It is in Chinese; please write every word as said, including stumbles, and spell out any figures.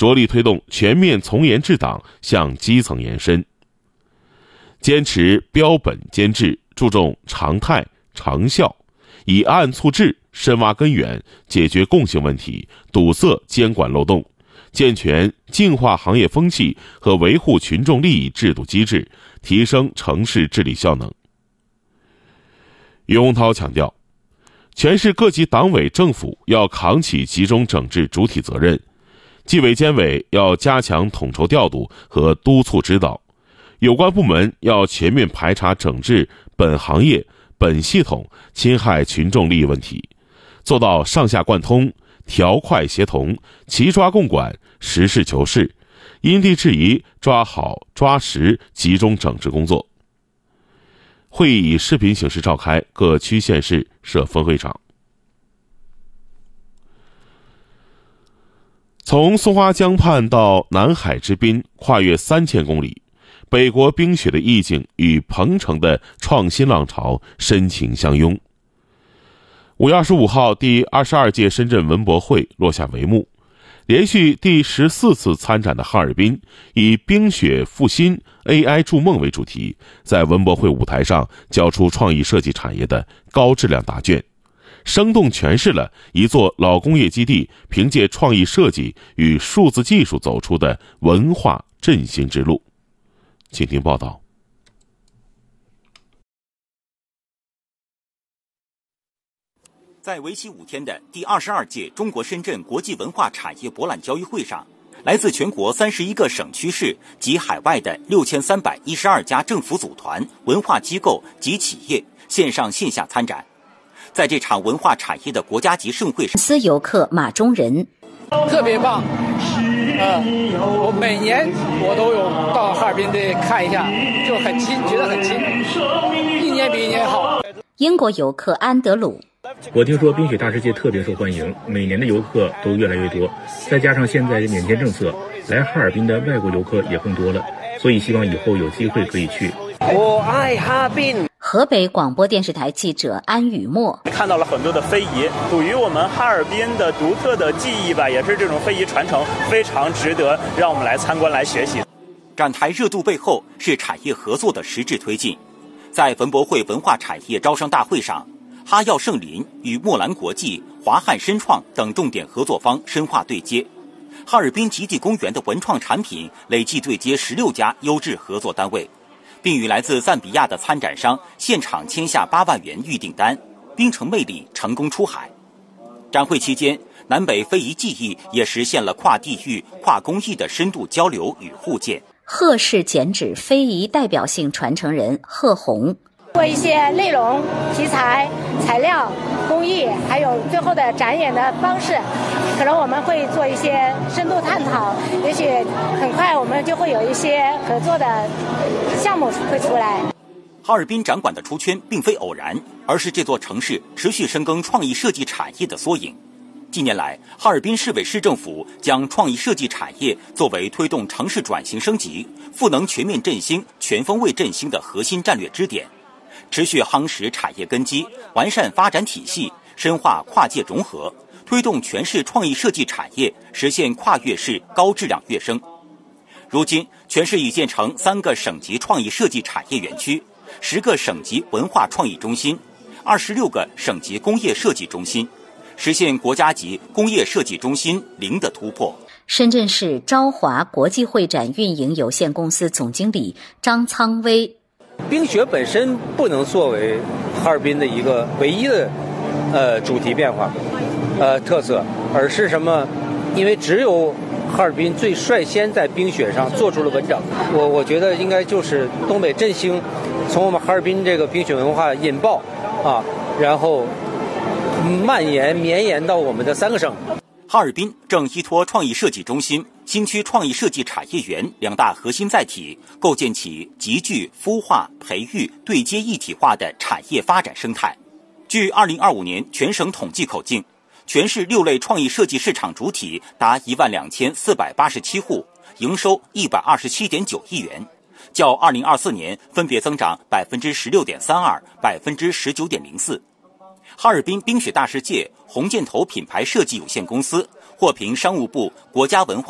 着力推动全面从严治党向基层延伸，坚持标本兼治，注重常态长效，以案促治，深挖根源，解决共性问题，堵塞监管漏洞，健全净化行业风气和维护群众利益制度机制，提升城市治理效能。袁洪涛强调，全市各级党委政府要扛起集中整治主体责任，纪委监委要加强统筹调度和督促指导，有关部门要全面排查整治本行业本系统侵害群众利益问题，做到上下贯通，调快协同，齐抓共管，实事求是，因地制宜抓好抓实集中整治工作。会议以视频形式召开，各区县市设分会场。从松花江畔到南海之滨，跨越三千公里，北国冰雪的意境与鹏城的创新浪潮深情相拥。五月二十五号，第二十二届深圳文博会落下帷幕。连续第十四次参展的哈尔滨，以冰雪复兴 A I 筑梦为主题，在文博会舞台上交出创意设计产业的高质量答卷，生动诠释了一座老工业基地凭借创意设计与数字技术走出的文化振兴之路。请听报道。 在为期五天的第二十二届中国深圳国际文化产业博览交易会上，来自全国三十一个省区市及海外的六千三百一十二家政府组团、文化机构及企业线上线下参展。在这场文化产业的国家级盛会上， 司游客马中仁特别棒。呃，我每年我都有到哈尔滨的看一下，就很亲，觉得很亲，一年比一年好。 英国游客安德鲁， 我听说冰雪大世界特别受欢迎，每年的游客都越来越多，再加上现在的免签政策，来哈尔滨的外国游客也更多了，所以希望以后有机会可以去。 我爱哈尔滨。 河北广播电视台记者安雨墨看到了很多的非遗，属于我们哈尔滨的独特的技艺吧，也是这种非遗传承非常值得让我们来参观来学习。 展台热度背后是产业合作的实质推进。在文博会文化产业招商大会上，哈药盛林与墨兰国际、华汉深创等重点合作方深化对接。哈尔滨极地公园的文创产品累计对接十六家优质合作单位，并与来自赞比亚的参展商现场签下八万元预订单，冰城魅力成功出海。展会期间，南北非遗技艺也实现了跨地域、跨工艺的深度交流与互鉴。 贺氏剪纸非遗代表性传承人贺红， 做一些内容、题材、材料、工艺，还有最后的展演的方式，可能我们会做一些深度探讨，也许很快我们就会有一些合作的项目会出来。 哈尔滨展馆的出圈并非偶然，而是这座城市持续深耕创意设计产业的缩影。近年来，哈尔滨市委市政府将创意设计产业作为推动城市转型升级、赋能全面振兴、全方位振兴的核心战略支点，持续夯实产业根基，完善发展体系，深化跨界融合，推动全市创意设计产业实现跨越式高质量跃升。如今，全市已建成三个省级创意设计产业园区，十个省级文化创意中心，二十六个省级工业设计中心，实现国家级工业设计中心零的突破。 深圳市朝华国际会展运营有限公司总经理张苍威， 冰雪本身不能作为哈尔滨的一个唯一的呃主题变化呃特色，而是什么？因为只有哈尔滨最率先在冰雪上做出了文章，我我觉得应该就是东北振兴，从我们哈尔滨这个冰雪文化引爆啊，然后蔓延绵延到我们的三个省。 哈尔滨正依托创意设计中心、新区创意设计产业园两大核心载体，构建起集聚、孵化、培育、对接一体化的产业发展生态。据二零二五年全省统计口径，全市六类创意设计市场主体达一万两千四百八十七户，营收一百二十七点九亿元，较二零二四年分别增长百分之十六点三二、百分之十九点零四。哈尔滨冰雪大世界红箭头品牌设计有限公司获评商务部国家文化